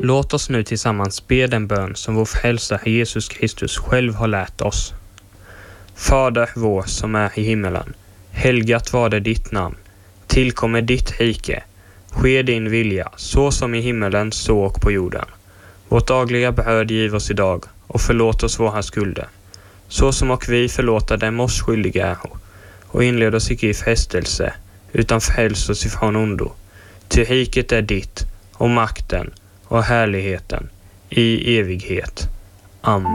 Låt oss nu tillsammans be den bön som vår frälsare Jesus Kristus själv har lärt oss. Fader vår som är i himmelen, helgat var det ditt namn. Tillkommer ditt rike. Ske din vilja, så som i himmelen, så och på jorden. Vårt dagliga bröd giv oss idag, och förlåt oss våra skulder, så som och vi förlåta dem oss skyldiga äro. Och inled oss icke i frestelse, utan fräls oss ifrån ondo. Ty riket är ditt, och makten, och härligheten, i evighet. Amen.